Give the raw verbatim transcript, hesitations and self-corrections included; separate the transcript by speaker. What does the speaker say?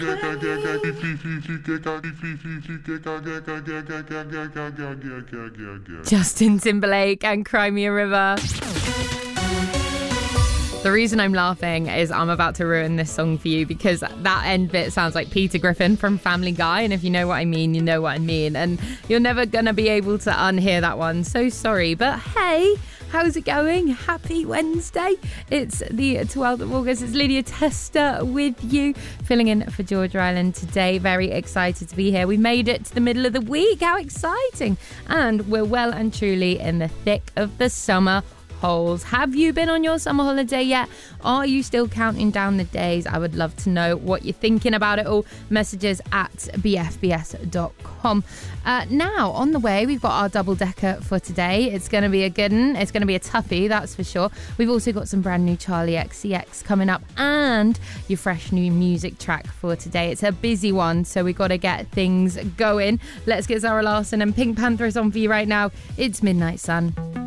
Speaker 1: Justin Timberlake and Cry Me a River. The reason I'm laughing is I'm about to ruin this song for you because that end bit sounds like Peter Griffin from Family Guy, and if you know what I mean, you know what I mean, and you're never gonna be able to unhear that one. So sorry, but hey, how's it going? Happy Wednesday. It's the twelfth of August. It's Lydia Tester with you, filling in for Georgia Island today. Very excited to be here. We made it to the middle of the week. How exciting. And we're well and truly in the thick of the summer holes. Have you been on your summer holiday yet? Are you still counting down the days? I would love to know what you're thinking about it all. Messages at b f b s dot com. Uh, now, on the way, we've got our double-decker for today. It's going to be a good one. It's going to be a toughie, that's for sure. We've also got some brand new Charlie X C X coming up and your fresh new music track for today. It's a busy one, so we've got to get things going. Let's get Zara Larsson and Pink Panther is on for you right now. It's Midnight Sun.